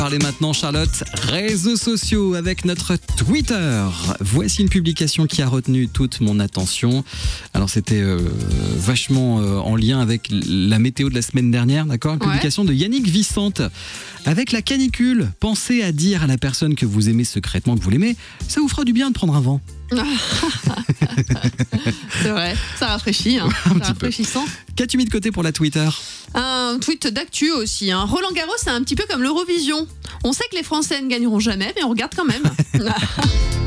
Parlez maintenant, Charlotte, réseaux sociaux avec notre Twitter. Voici une publication qui a retenu toute mon attention. Alors c'était vachement en lien avec la météo de la semaine dernière, d'accord ? Une publication de Yannick Vicente. Avec la canicule, pensez à dire à la personne que vous aimez secrètement que vous l'aimez, ça vous fera du bien de prendre un vent. C'est vrai, ça rafraîchit, hein. C'est rafraîchissant. Qu'as-tu mis de côté pour la Twitter ? Un tweet d'actu aussi, hein. Roland Garros, c'est un petit peu comme l'Eurovision. On sait que les Français ne gagneront jamais, mais on regarde quand même.